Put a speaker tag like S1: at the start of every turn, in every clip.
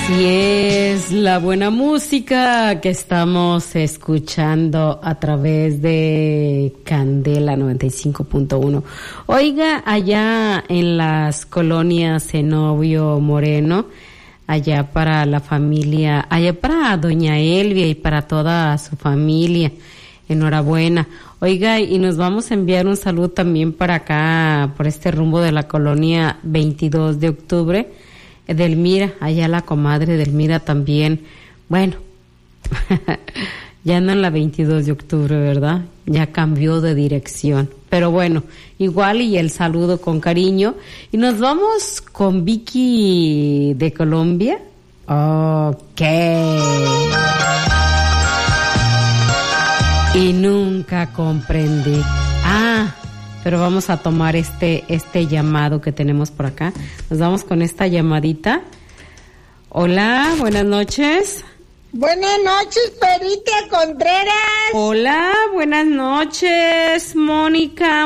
S1: Así es, la buena música que estamos escuchando a través de Candela 95.1. Oiga, allá en las colonias Zenobio Moreno, allá para la familia, allá para doña Elvia y para toda su familia, enhorabuena. Oiga, y nos vamos a enviar un saludo también para acá, por este rumbo de la colonia 22 de octubre, Delmira, allá la comadre Delmira también. Bueno, ya no en la 22 de octubre, ¿verdad? Ya cambió de dirección. Pero bueno, igual y el saludo con cariño. Y nos vamos con Vicky de Colombia. Ok. Y nunca comprendí. Pero vamos a tomar este llamado que tenemos por acá. Nos vamos con esta llamadita. Hola, buenas noches.
S2: Buenas noches, Perita Contreras.
S1: Hola, buenas noches, Mónica.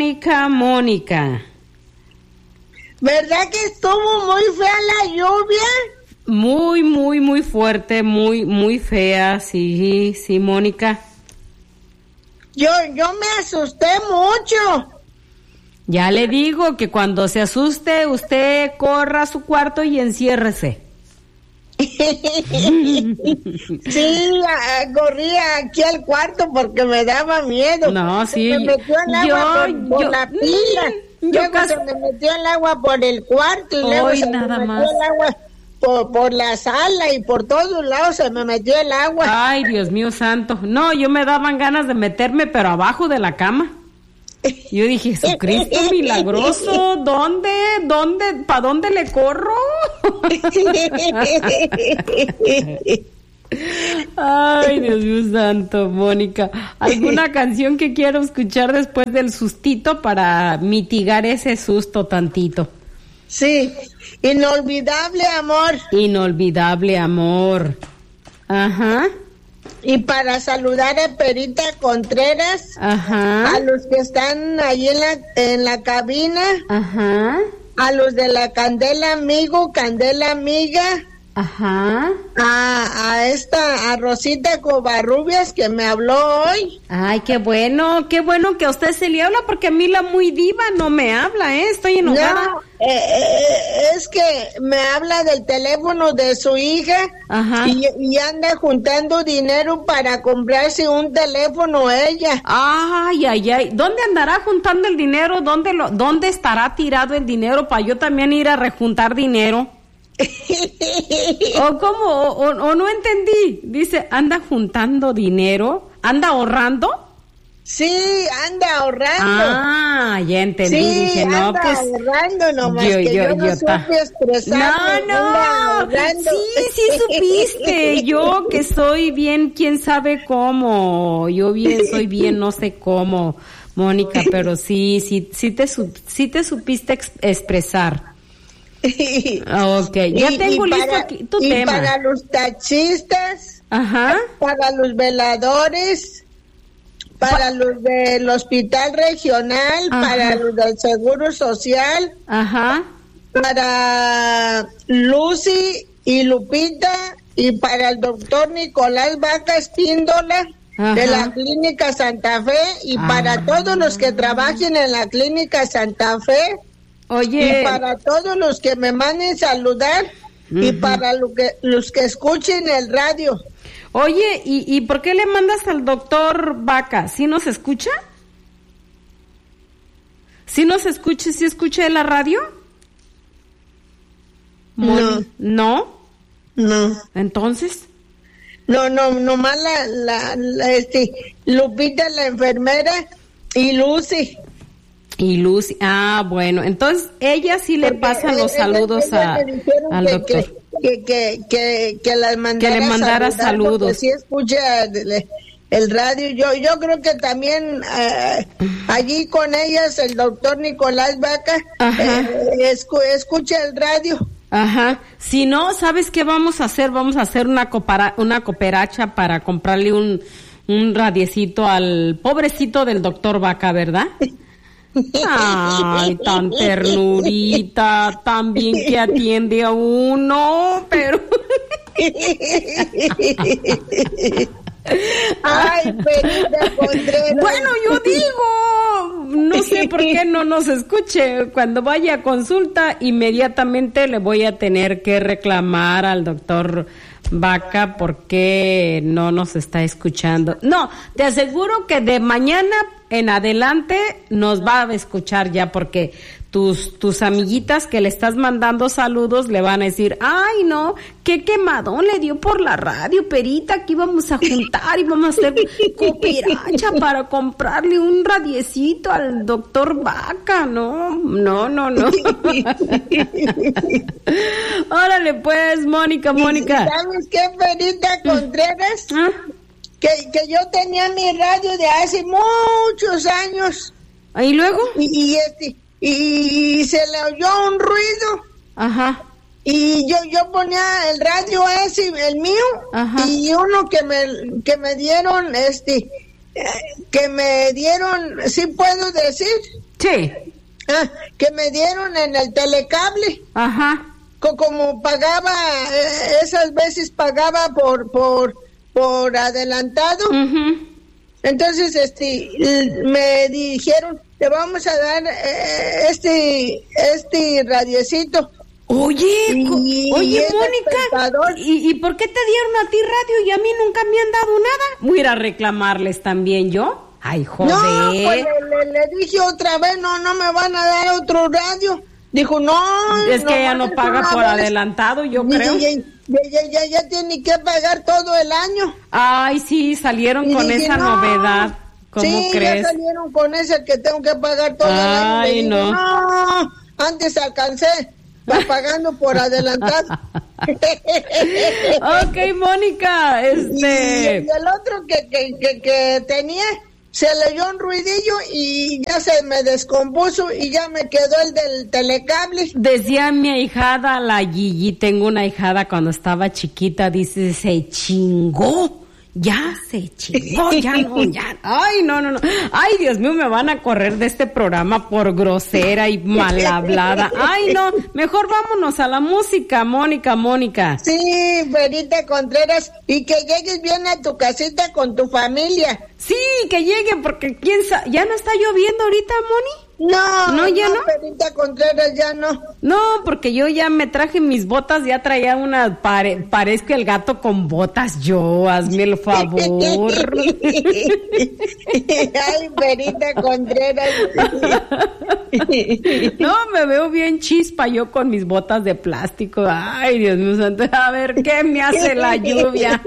S2: ¿Verdad que estuvo muy fea la lluvia?
S1: Muy fuerte, muy fea, sí, Mónica.
S2: Yo me asusté mucho.
S1: Ya le digo que cuando se asuste, usted corra a su cuarto y enciérrese.
S2: Sí, corría aquí al cuarto porque me daba miedo.
S1: No, sí.
S2: Se me metió el agua por la pila. Luego se me metió el agua por el cuarto y luego se me metió el agua por la sala y por todos lados se me metió el agua.
S1: Ay, Dios mío santo. No, yo me daban ganas de meterme, pero abajo de la cama. Yo dije, Jesucristo milagroso, ¿dónde? ¿Para dónde le corro? Ay, Dios mío santo, Mónica. ¿Alguna canción que quiero escuchar después del sustito para mitigar ese susto tantito?
S2: Sí, Inolvidable Amor.
S1: Inolvidable Amor. Ajá.
S2: Y para saludar a Perita Contreras,
S1: ajá,
S2: a los que están ahí en la cabina,
S1: ajá,
S2: a los de la Candela Amigo, Candela Amiga,
S1: ajá,
S2: a Rosita Covarrubias que me habló hoy.
S1: Ay, qué bueno que a usted se le habla porque a mí la muy diva no me habla, estoy enojada.
S2: No, es que me habla del teléfono de su hija. Ajá. Y anda juntando dinero para comprarse un teléfono ella.
S1: Ay, ¿dónde andará juntando el dinero? ¿Dónde estará tirado el dinero para yo también ir a rejuntar dinero? ¿O cómo? ¿O no entendí? Dice, anda juntando dinero, anda ahorrando.
S2: Sí, anda ahorrando.
S1: Ya entendí.
S2: Sí,
S1: dije, no,
S2: anda
S1: pues
S2: ahorrando nomás yo no supe expresarme.
S1: No, sí supiste. Yo que soy bien, quién sabe cómo. Soy bien, no sé cómo, Mónica, pero sí te supiste expresar. Okay, ya tengo listo aquí tu tema.
S2: Y para los taxistas,
S1: ajá,
S2: para los veladores, para los del hospital regional, ajá, para los del seguro social,
S1: ajá,
S2: para Lucy y Lupita y para el doctor Nicolás Vaca Espíndola, ajá, de la Clínica Santa Fe y para todos los que trabajen en la Clínica Santa Fe.
S1: Oye.
S2: Y para todos los que me manden saludar, uh-huh, y para los que escuchen el radio.
S1: Oye, ¿y por qué le mandas al doctor Vaca? ¿Sí nos escucha? ¿Sí nos escucha? ¿Sí escucha en la radio?
S2: No.
S1: ¿No?
S2: No.
S1: ¿Entonces?
S2: No, nomás Lupita, la enfermera, y Lucy.
S1: Y Lucy, bueno, entonces ella sí le pasa los saludos al doctor.
S2: Que le mandara saludos. Sí escucha el radio. Yo creo que también allí con ellas el doctor Nicolás Vaca escucha el radio.
S1: Ajá. Si no, ¿sabes qué vamos a hacer? Vamos a hacer una cooperacha para comprarle un radiecito al pobrecito del doctor Vaca, ¿verdad? Ay, tan ternurita, tan bien que atiende a uno, pero
S2: Ay, Perita Contreras.
S1: Bueno, yo digo, no sé por qué no nos escuche. Cuando vaya a consulta, inmediatamente le voy a tener que reclamar al doctor Vaca porque no nos está escuchando. No, te aseguro que de mañana en adelante nos va a escuchar ya, porque tus amiguitas que le estás mandando saludos le van a decir, ay no, qué quemadón le dio por la radio, Perita, que íbamos a juntar y vamos a hacer cooperacha para comprarle un radiecito al doctor Vaca. No. Órale pues, Mónica.
S2: ¿Sabes qué, Perita Contreras?
S1: ¿Ah?
S2: Que yo tenía mi radio de hace muchos años.
S1: ¿Y luego?
S2: Y se le oyó un ruido.
S1: Ajá.
S2: Y yo ponía el radio ese, el mío. Ajá. Y uno que me dieron, ¿sí puedo decir?
S1: Sí.
S2: Que me dieron en el telecable.
S1: Ajá.
S2: Como pagaba, esas veces pagaba por adelantado. Uh-huh. Entonces, me dijeron, te vamos a dar este radiecito.
S1: Oye, Mónica, ¿y por qué te dieron a ti radio y a mí nunca me han dado nada? Voy a ir a reclamarles también yo. Ay, joder.
S2: No, pues le dije otra vez, no me van a dar otro radio. Dijo, no.
S1: Es que ella no paga por adelantado, yo creo.
S2: Ya tiene que pagar todo el año.
S1: Ay, sí, salieron con esa novedad. ¿Cómo crees?
S2: Ya salieron con esa que tengo que pagar todo el año.
S1: Ay, no.
S2: No, antes alcancé, va pagando por adelantado.
S1: Ok, Mónica,
S2: Y el otro que tenía, se le dio un ruidillo y ya se me descompuso y ya me quedó el del telecable.
S1: Decía mi ahijada, la Gigi, tengo una ahijada cuando estaba chiquita, dice, se chingó. Ya se chingó, ya. Ay, no. Ay, Dios mío, me van a correr de este programa por grosera y mal hablada. Ay, no, mejor vámonos a la música, Mónica.
S2: Sí, Perita Contreras, y que llegues bien a tu casita con tu familia.
S1: Sí, que llegue, porque quién sabe, ¿ya no está lloviendo ahorita, Moni?
S2: No, ya no. Perita Contreras, ya no.
S1: No, porque yo ya me traje mis botas, ya traía una, parezco el gato con botas yo, hazme el favor.
S2: Ay, Perita Contreras.
S1: No, me veo bien chispa yo con mis botas de plástico. Ay, Dios mío santo, a ver, ¿qué me hace la lluvia?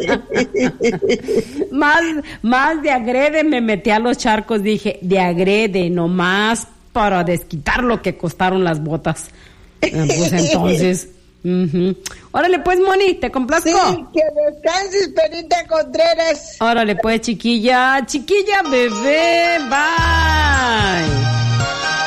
S1: Más de agrede me metí a los charcos, dije, de agrede, nomás para desquitar lo que costaron las botas. Pues entonces, Órale pues, Moni, te complazco.
S2: Sí, que descanses, Perita Contreras.
S1: Órale pues, chiquilla, bebé, bye.